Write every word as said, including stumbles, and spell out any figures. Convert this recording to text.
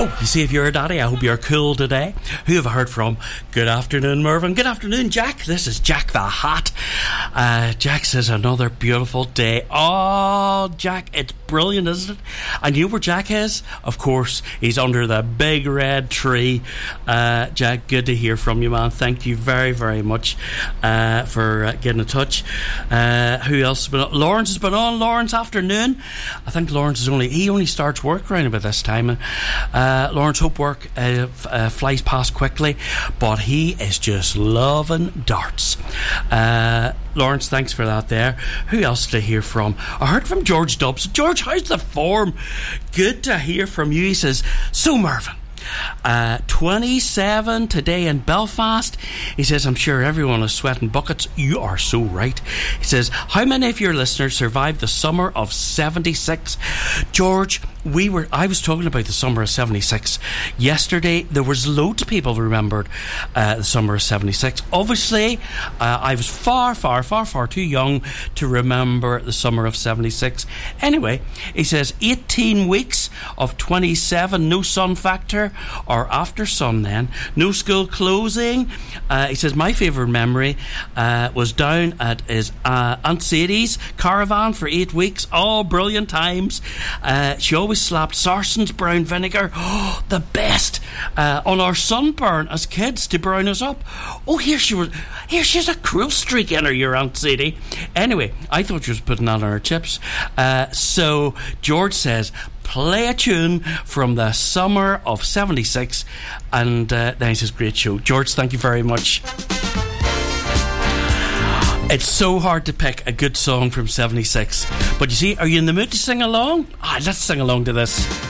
Oh, you see, if you're a daddy, I hope you're cool today. Who have I heard from? Good afternoon, Mervyn. Good afternoon, Jack. This is Jack the Hat. Uh, Jack says, another beautiful day. Oh, Jack, it's brilliant, isn't it? And you know where Jack is? Of course, he's under the big red tree. Uh, Jack, good to hear from you, man. Thank you very, very much uh, for uh, getting in touch. Uh, who else has been on? Lawrence has been on. Lawrence, afternoon. I think Lawrence is only, he only starts work around about this time. Uh, Uh, Lawrence, hope work uh, f- uh, flies past quickly, but he is just loving darts. Uh, Lawrence, thanks for that there. Who else to hear from? I heard from George Dubs. George, how's the form? Good to hear from you. He says, so Mervyn, Uh, twenty-seven today in Belfast. He says, I'm sure everyone is sweating buckets. You are so right. He says, how many of your listeners survived the summer of seventy-six? George, we were I was talking about the summer of seventy-six yesterday. There was loads of people who remembered uh, the summer of seventy-six. Obviously, uh, I was far, far, far, far too young to remember the summer of seventy-six. Anyway, he says, eighteen weeks of twenty-seven, no sun factor, or after sun then, no school closing. Uh, he says, my favourite memory uh, was down at his uh, Aunt Sadie's caravan for eight weeks. Oh, brilliant times. Uh, she always slapped Sarson's brown vinegar, oh, the best, uh, on our sunburn as kids to brown us up. Oh, here she was. Here she's a cruel streak in her, your Aunt Sadie. Anyway, I thought she was putting that on her chips. Uh, so George says, play a tune from the summer of seventy-six, and uh, then he says, great show. George, thank you very much. It's so hard to pick a good song from seventy-six, but you see, are you in the mood to sing along? Ah, let's sing along to this.